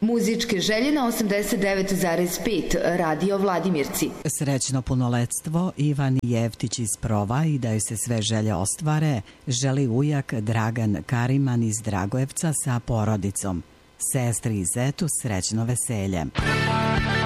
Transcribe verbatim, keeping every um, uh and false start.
Muzičke želje na osamdeset devet zarez pet Radio Vladimirci. Srećno punoletstvo Ivan Jevtić iz Prova i da joj se sve želje ostvare želi ujak Dragan Kariman iz Dragojevca sa porodicom. Sestri i zetu srećno veselje.